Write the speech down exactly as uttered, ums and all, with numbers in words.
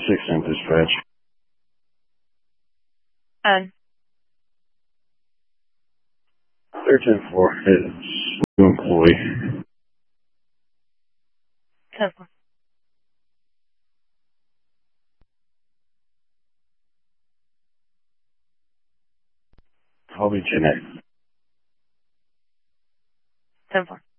six in dispatch. And thirteen four is new employee. ten four. I'll be Jeanette. ten four.